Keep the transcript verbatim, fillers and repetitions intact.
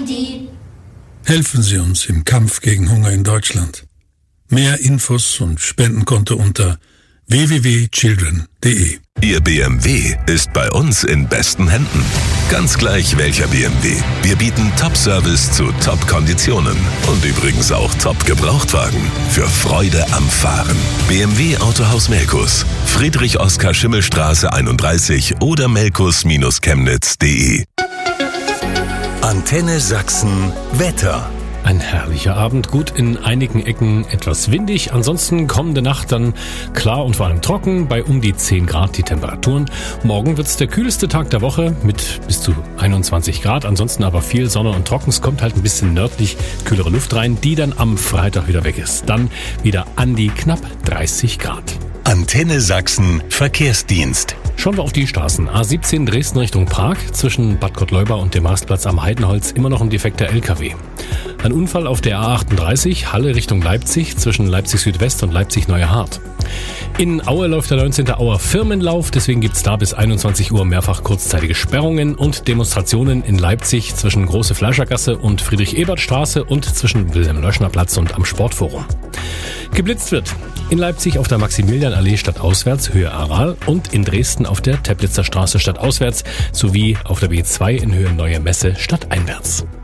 die. Helfen Sie uns im Kampf gegen Hunger in Deutschland. Mehr Infos und Spendenkonto unter w w w punkt children punkt d e. Ihr B M W ist bei uns in besten Händen. Ganz gleich welcher B M W. Wir bieten Top-Service zu Top-Konditionen. Und übrigens auch Top-Gebrauchtwagen. Für Freude am Fahren. B M W Autohaus Melkus. Friedrich-Oskar-Schimmel-Straße einunddreißig oder melkus Chemnitz punkt d e. Antenne Sachsen Wetter. Ein herrlicher Abend, gut in einigen Ecken etwas windig, ansonsten kommende Nacht dann klar und vor allem trocken, bei um die zehn Grad die Temperaturen. Morgen wird's der kühlste Tag der Woche mit bis zu einundzwanzig Grad, ansonsten aber viel Sonne und trocken. Es kommt halt ein bisschen nördlich kühlere Luft rein, die dann am Freitag wieder weg ist. Dann wieder an die knapp dreißig Grad. Antenne Sachsen Verkehrsdienst. Schauen wir auf die Straßen. A siebzehn Dresden Richtung Prag, zwischen Bad Gottleuba und dem Marktplatz am Heidenholz immer noch ein defekter L K W. Ein Unfall auf der A achtunddreißig, Halle Richtung Leipzig, zwischen Leipzig Südwest und Leipzig Neue Hart. In Aue läuft der neunzehnte Auer Firmenlauf, deswegen gibt's da bis einundzwanzig Uhr mehrfach kurzzeitige Sperrungen und Demonstrationen in Leipzig zwischen Große Fleischergasse und Friedrich-Ebert-Straße und zwischen Wilhelm-Löschner-Platz und am Sportforum. Geblitzt wird in Leipzig auf der Maximilianallee stadtauswärts Höhe Aral und in Dresden auf der Teplitzer Straße stadtauswärts sowie auf der B zwei in Höhe Neue Messe stadteinwärts.